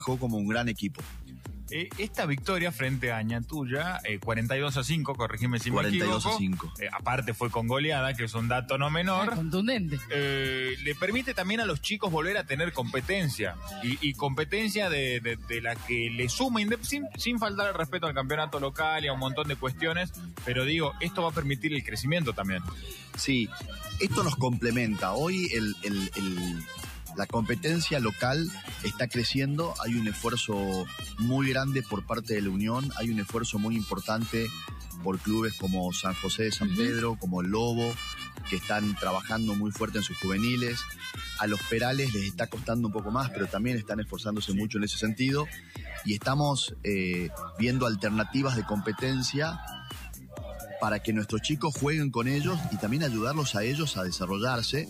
jugó como un gran equipo. Esta victoria frente a Añatuya, 42-5, corregime si me equivoco. 42-5. Aparte fue con goleada, que es un dato no menor. Contundente. Le permite también a los chicos volver a tener competencia. Y competencia de la que le suma, sin faltar el respeto al campeonato local y a un montón de cuestiones. Pero digo, esto va a permitir el crecimiento también. Sí, esto nos complementa. Hoy la competencia local está creciendo, hay un esfuerzo muy grande por parte de la Unión, hay un esfuerzo muy importante por clubes como San José de San Pedro, como el Lobo, que están trabajando muy fuerte en sus juveniles. A los Perales les está costando un poco más, pero también están esforzándose mucho en ese sentido. Y estamos viendo alternativas de competencia para que nuestros chicos jueguen con ellos y también ayudarlos a ellos a desarrollarse.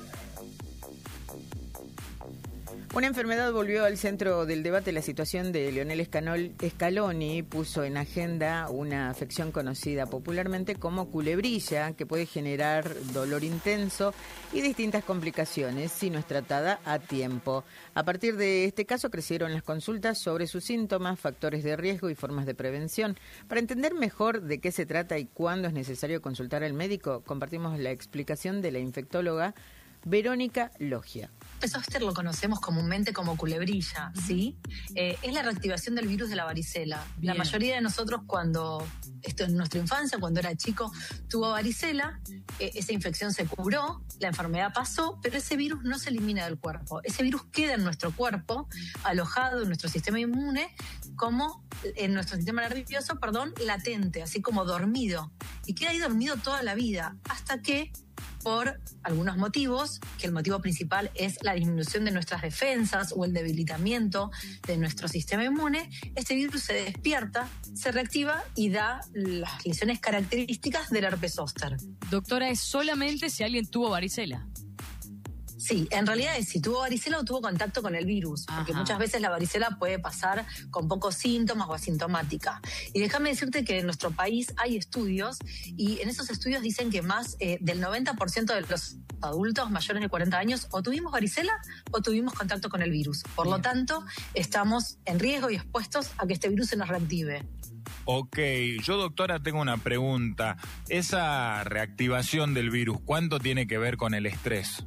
Una enfermedad volvió al centro del debate. La situación de Lionel Scaloni puso en agenda una afección conocida popularmente como culebrilla, que puede generar dolor intenso y distintas complicaciones si no es tratada a tiempo. A partir de este caso crecieron las consultas sobre sus síntomas, factores de riesgo y formas de prevención. Para entender mejor de qué se trata y cuándo es necesario consultar al médico, compartimos la explicación de la infectóloga Verónica Logia. Zóster lo conocemos comúnmente como culebrilla, ¿sí? Es la reactivación del virus de la varicela. Bien. La mayoría de nosotros en nuestra infancia, cuando era chico, tuvo varicela, esa infección se curó, la enfermedad pasó, pero ese virus no se elimina del cuerpo. Ese virus queda en nuestro cuerpo, alojado en nuestro sistema inmune, en nuestro sistema nervioso, latente, así como dormido. Y queda ahí dormido toda la vida, hasta que, por algunos motivos, que el motivo principal es la disminución de nuestras defensas o el debilitamiento de nuestro sistema inmune, este virus se despierta, se reactiva y da las lesiones características del herpes zóster. Doctora, ¿es solamente si alguien tuvo varicela? Sí, en realidad es si tuvo varicela o tuvo contacto con el virus, porque muchas veces la varicela puede pasar con pocos síntomas o asintomática. Y déjame decirte que en nuestro país hay estudios, y en esos estudios dicen que más del 90% de los adultos mayores de 40 años o tuvimos varicela o tuvimos contacto con el virus. Por lo tanto, estamos en riesgo y expuestos a que este virus se nos reactive. Ok, yo doctora tengo una pregunta. Esa reactivación del virus, ¿cuánto tiene que ver con el estrés?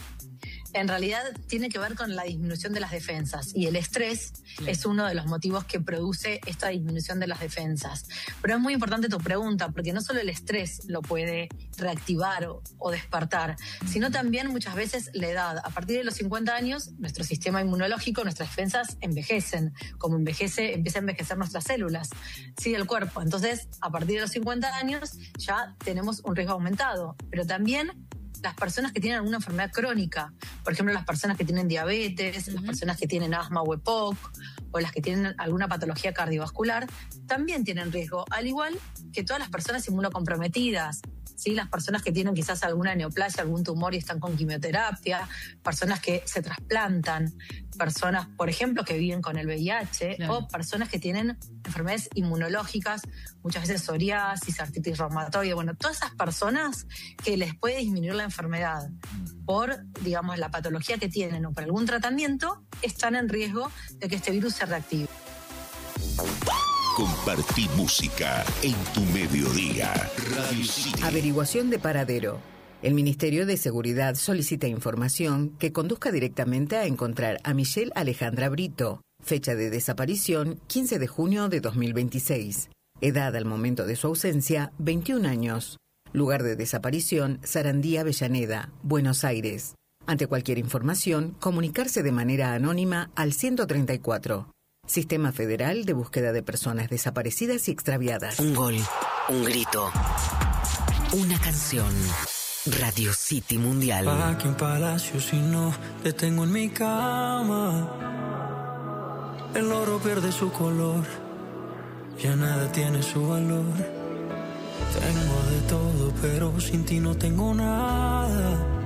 En realidad tiene que ver con la disminución de las defensas, y el estrés es uno de los motivos que produce esta disminución de las defensas. Pero es muy importante tu pregunta, porque no solo el estrés lo puede reactivar o despertar, sino también muchas veces la edad. A partir de los 50 años, nuestro sistema inmunológico, nuestras defensas envejecen, como empieza a envejecer nuestras células, ¿sí?, del cuerpo. Entonces, a partir de los 50 años ya tenemos un riesgo aumentado, pero también las personas que tienen alguna enfermedad crónica, por ejemplo, las personas que tienen diabetes, las personas que tienen asma o EPOC, o las que tienen alguna patología cardiovascular, también tienen riesgo, al igual que todas las personas inmunocomprometidas, ¿sí? Las personas que tienen quizás alguna neoplasia, algún tumor y están con quimioterapia, personas que se trasplantan, personas, por ejemplo, que viven con el VIH, o personas que tienen enfermedades inmunológicas, muchas veces psoriasis, artritis reumatoide, todas esas personas que les puede disminuir la enfermedad por, digamos, la patología que tienen o por algún tratamiento, están en riesgo de que este virus se reactive. Compartí música en tu mediodía. Radio City. Averiguación de paradero. El Ministerio de Seguridad solicita información que conduzca directamente a encontrar a Michelle Alejandra Brito. Fecha de desaparición, 15 de junio de 2026. Edad al momento de su ausencia, 21 años. Lugar de desaparición, Sarandí, Avellaneda, Buenos Aires. Ante cualquier información, comunicarse de manera anónima al 134. Sistema Federal de Búsqueda de Personas Desaparecidas y Extraviadas. Un gol, un grito, una canción. Radio City Mundial. Aquí en Palacio, si no te tengo en mi cama, el oro pierde su color, ya nada tiene su valor. Tengo de todo, pero sin ti no tengo nada.